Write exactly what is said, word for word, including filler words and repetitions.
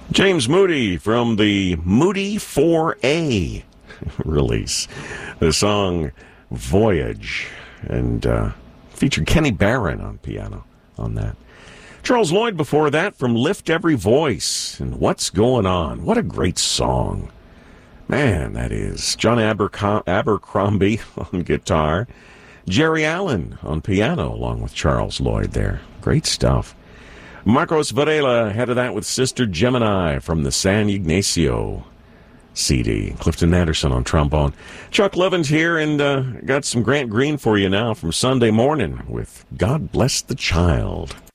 James Moody from the Moody four A release. The song Voyage, and uh, featured Kenny Barron on piano on that. Charles Lloyd before that from Lift Every Voice and What's Going On. What a great song. Man, that is. John Abercrom- Abercrombie on guitar. Jerry Allen on piano along with Charles Lloyd there. Great stuff. Marcos Varela head of that with Sister Gemini from the San Ignacio C D. Clifton Anderson on trombone. Chuck Levin's here, and uh, got some Grant Green for you now from Sunday morning with God Bless the Child.